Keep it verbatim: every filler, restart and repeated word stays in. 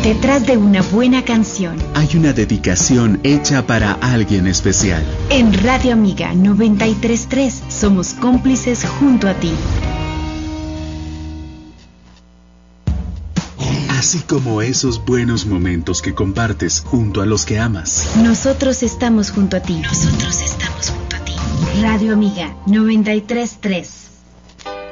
Detrás de una buena canción hay una dedicación hecha para alguien especial. En Radio Amiga noventa y tres punto tres somos cómplices junto a ti. Así como esos buenos momentos que compartes junto a los que amas. Nosotros estamos junto a ti. Nosotros estamos junto a ti. Radio Amiga noventa y tres punto tres.